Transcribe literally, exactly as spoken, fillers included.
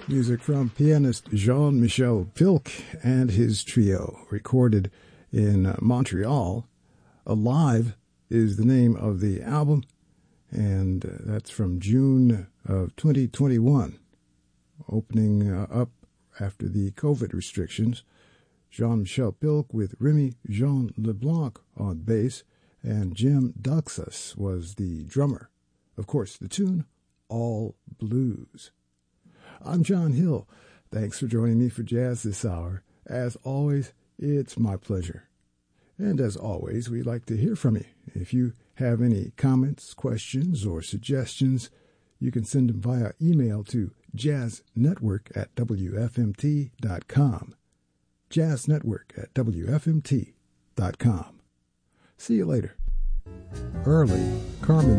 Music from pianist Jean-Michel Pilk and his trio, recorded in Montreal. Alive is the name of the album, and that's from June of twenty twenty-one. Opening uh, up after the COVID restrictions, Jean-Michel Pilk with Remy Jean Leblanc on bass, and Jim Duxas was the drummer. Of course, the tune, All Blues. I'm John Hill. Thanks for joining me for Jazz this hour. As always, it's my pleasure. And as always, we'd like to hear from you. If you have any comments, questions, or suggestions, you can send them via email to jazznetwork at w f m t dot com. jazznetwork at w f m t dot com. See you later. Early, Carmen